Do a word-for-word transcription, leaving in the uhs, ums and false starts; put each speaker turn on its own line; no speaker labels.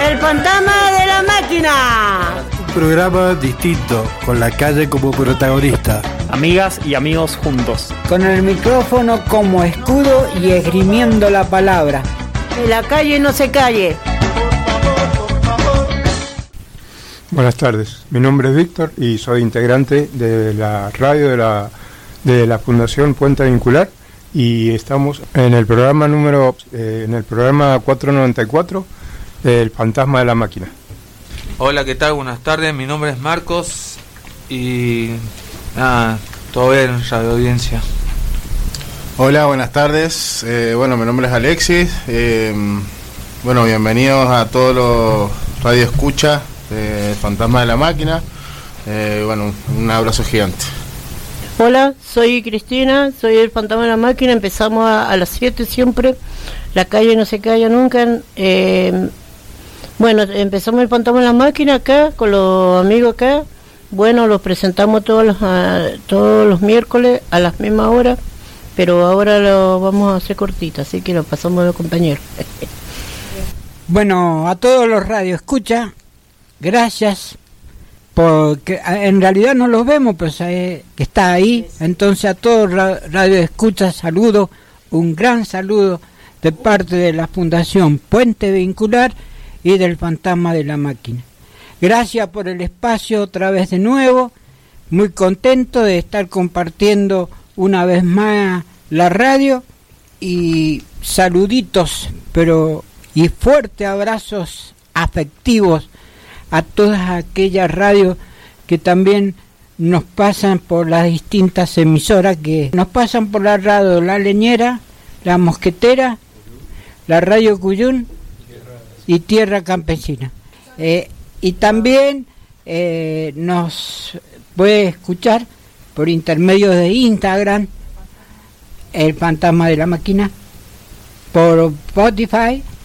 El fantasma de la máquina.
Un programa distinto, con la calle como protagonista.
Amigas y amigos juntos.
Con el micrófono como escudo y esgrimiendo la palabra.
Que la calle no se calle.
Buenas tardes, mi nombre es Víctor y soy integrante de la radio de la, de la Fundación Puente Vincular y estamos en el programa número eh, en el programa cuatrocientos noventa y cuatro, El fantasma de la máquina.
Hola, ¿qué tal? Buenas tardes, mi nombre es Marcos y nada, todo bien, radio audiencia.
Hola, buenas tardes, eh, bueno, mi nombre es Alexis, eh, bueno, bienvenidos a todos los radio escucha El fantasma de la máquina, eh, bueno, un abrazo gigante.
Hola, soy Cristina, soy el fantasma de la máquina, empezamos a, a las siete siempre, la calle no se calla nunca. eh, bueno, empezamos el fantasma de la máquina acá, con los amigos acá, bueno, los presentamos todos los, a, todos los miércoles a las mismas horas, pero ahora lo vamos a hacer cortito, así que lo pasamos a los compañeros.
Bueno, a todos los radioescuchas, gracias, porque en realidad no los vemos, pero sabe que está ahí. Entonces a todos los radioescuchas saludo, un gran saludo de parte de la Fundación Puente Vincular y del Fantasma de la Máquina. Gracias por el espacio otra vez de nuevo, muy contento de estar compartiendo una vez más la radio y saluditos, pero y fuertes abrazos afectivos a todas aquellas radios que también nos pasan por las distintas emisoras, que nos pasan por la radio La Leñera, La Mosquetera, la Radio Cuyún y Tierra Campesina. Eh, y también eh, nos puede escuchar por intermedio de Instagram, El Fantasma de la Máquina, por Spotify